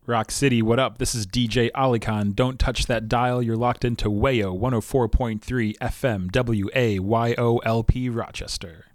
Rock City, what up? This is DJ Alikhan. Don't touch that dial. You're locked into WAYO 104.3 FM WAYOLP Rochester.